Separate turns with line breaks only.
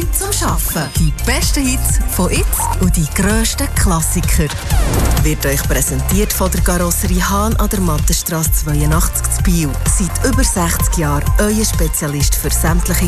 zum Arbeiten. Die besten Hits von jetzt und die grössten Klassiker. Wird euch präsentiert von der Karosserie Hahn an der Mattenstrasse 82 zu Biel. Seit über 60 Jahren euer Spezialist für sämtliche